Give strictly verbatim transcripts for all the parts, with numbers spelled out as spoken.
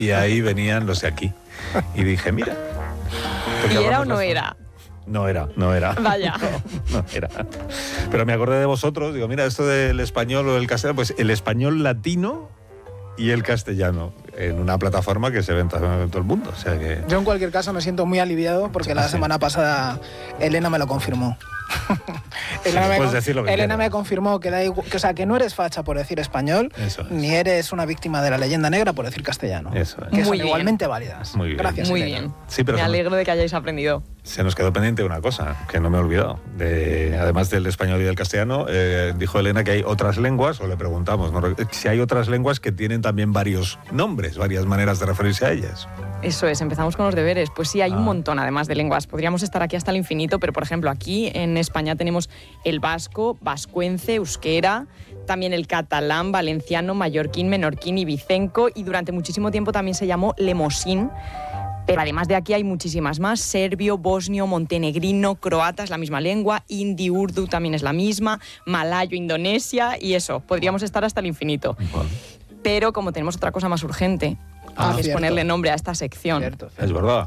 y ahí venían los de aquí. Y dije, mira. ¿Y era o no era? No era, no era. Vaya. No, no era. Pero me acordé de vosotros, digo, mira, esto del español o del castellano, pues el español latino y el castellano en una plataforma que se ve en todo el mundo. O sea que... Yo en cualquier caso me siento muy aliviado porque la semana pasada Elena me lo confirmó. Elena, me, con... Elena me confirmó que, da igual, que, o sea, que no eres facha por decir español, es. ni eres una víctima de la leyenda negra por decir castellano. Eso es. Que muy son bien. Igualmente válidas. Muy bien. Gracias, Muy Elena. bien. Sí, pero me se alegro nos, de que hayáis aprendido. Se nos quedó pendiente una cosa que no me he olvidado. De, además del español y del castellano, eh, dijo Elena que hay otras lenguas, o le preguntamos, ¿no? si hay otras lenguas que tienen también varios nombres, varias maneras de referirse a ellas. Eso es, empezamos con los deberes. Pues sí, hay ah. un montón además de lenguas. Podríamos estar aquí hasta el infinito, pero por ejemplo aquí en España tenemos el vasco, vascuence, euskera, también el catalán, valenciano, mallorquín, menorquín y vicenco, y durante muchísimo tiempo también se llamó lemosín. Pero además de aquí hay muchísimas más: serbio, bosnio, montenegrino, croata es la misma lengua, hindi, urdu también es la misma, malayo, indonesia, y eso, podríamos estar hasta el infinito. Vale. Pero como tenemos otra cosa más urgente, ah, es cierto. ponerle nombre a esta sección. Cierto, cierto. Es verdad.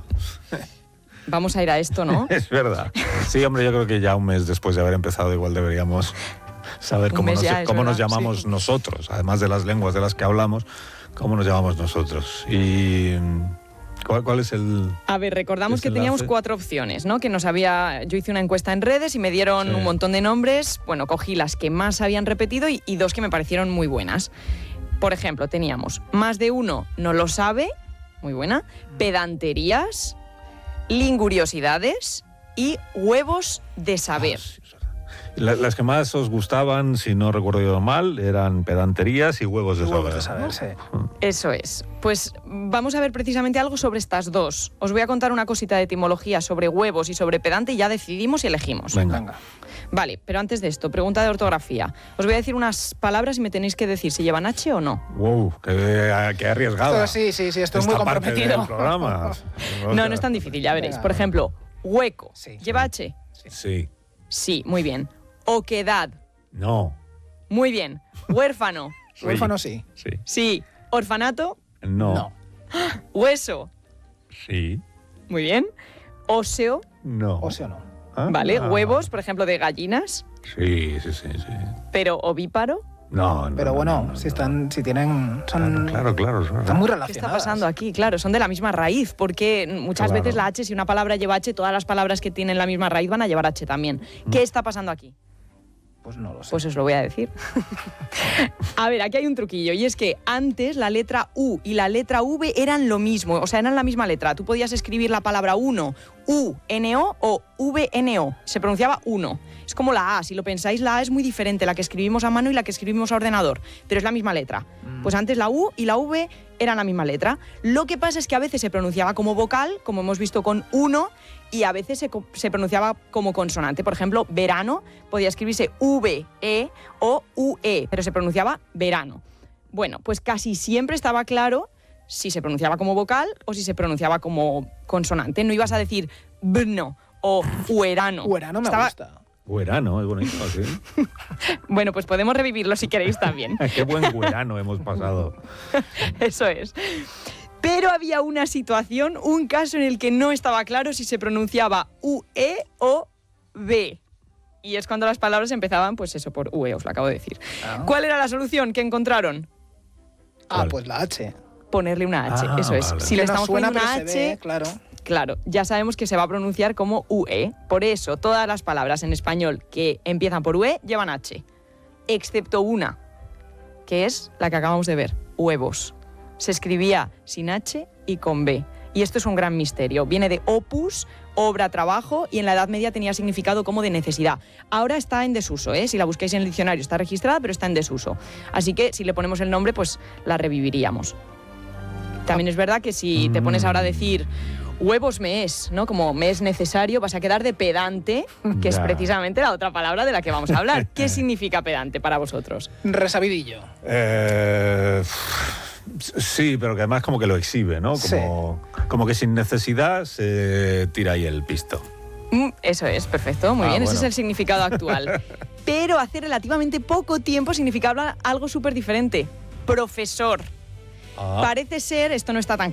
Vamos a ir a esto, ¿no? Es verdad. Sí, hombre, yo creo que ya un mes después de haber empezado igual deberíamos saber cómo, nos, cómo nos llamamos sí. nosotros, además de las lenguas de las que hablamos, cómo nos llamamos nosotros. Y... ¿Cuál, ¿Cuál es el...? A ver, recordamos que teníamos cuatro opciones, ¿no? Que nos había... Yo hice una encuesta en redes y me dieron sí. un montón de nombres. Bueno, cogí las que más habían repetido y, y dos que me parecieron muy buenas. Por ejemplo, teníamos más de uno no lo sabe, muy buena, pedanterías, linguriosidades y huevos de saber. Ah, sí. Las que más os gustaban, si no recuerdo yo mal, eran pedanterías y huevos de huevos saber. De saber sí. Eso es. Pues vamos a ver precisamente algo sobre estas dos. Os voy a contar una cosita de etimología sobre huevos y sobre pedante y ya decidimos y elegimos. Venga. Venga. Vale, pero antes de esto, pregunta de ortografía. Os voy a decir unas palabras y me tenéis que decir si llevan H o no. ¡Wow! ¡Qué, qué arriesgada! Esto, sí, sí, sí, estoy muy comprometido. Del programa. No, no es tan difícil, ya veréis. Por ejemplo, hueco. Sí. ¿Lleva H? Sí. Sí. Sí, muy bien. Oquedad. No. Muy bien. Huérfano. Sí. Huérfano sí. Sí. Sí. Orfanato. No. No. Hueso. Sí. Muy bien. Óseo. No. Óseo no. Ah, vale. ah. Huevos, por ejemplo, de gallinas. Sí, sí, sí, sí. Pero ovíparo. No, no. Pero no, bueno, no, no, si están, si tienen, son, claro, claro, claro. Están muy relacionadas. ¿Qué está pasando aquí? Claro, son de la misma raíz, porque muchas claro. veces la H, si una palabra lleva H, todas las palabras que tienen la misma raíz van a llevar H también. Mm. ¿Qué está pasando aquí? Pues no lo sé. Pues os lo voy a decir. A ver, aquí hay un truquillo, y es que antes la letra U y la letra V eran lo mismo, o sea, eran la misma letra. Tú podías escribir la palabra uno, U N O o V N O, se pronunciaba uno. Es como la A, si lo pensáis, la A es muy diferente, la que escribimos a mano y la que escribimos a ordenador, pero es la misma letra. Mm. Pues antes la U y la V eran la misma letra. Lo que pasa es que a veces se pronunciaba como vocal, como hemos visto con uno, y a veces se, se pronunciaba como consonante. Por ejemplo, verano podía escribirse V E o U E, pero se pronunciaba verano. Bueno, pues casi siempre estaba claro si se pronunciaba como vocal o si se pronunciaba como consonante. No ibas a decir bno o uerano. Uerano me estaba... gusta. Guerano, es bonito, sí. Bueno, pues podemos revivirlo si queréis también. Qué buen guerano hemos pasado. Eso es. Pero había una situación, un caso en el que no estaba claro si se pronunciaba U E o V. Y es cuando las palabras empezaban, pues eso, por U E, os lo acabo de decir. Ah. ¿Cuál era la solución que encontraron? Ah, ¿Cuál? Pues la H. Ponerle una H, ah, eso es. Vale. Si le estamos suena, poniendo una H, H, ve, claro. Claro, ya sabemos que se va a pronunciar como U E. Por eso, todas las palabras en español que empiezan por U E llevan H. Excepto una, que es la que acabamos de ver, huevos. Se escribía sin H y con B. Y esto es un gran misterio. Viene de opus, obra, trabajo, y en la Edad Media tenía significado como de necesidad. Ahora está en desuso, ¿eh? Si la buscáis en el diccionario está registrada, pero está en desuso. Así que si le ponemos el nombre, pues la reviviríamos. También es verdad que si te pones ahora a decir huevos me es, ¿no? Como me es necesario, vas a quedar de pedante, que es precisamente la otra palabra de la que vamos a hablar. ¿Qué significa pedante para vosotros? Resabidillo. Eh, sí, pero que además como que lo exhibe, ¿no? Como, sí. como que sin necesidad se tira ahí el pisto. Mm, eso es, perfecto, muy ah, bien, bueno. Ese es el significado actual. Pero hace relativamente poco tiempo significaba algo súper diferente. Profesor. Ah. Parece ser, esto no está tan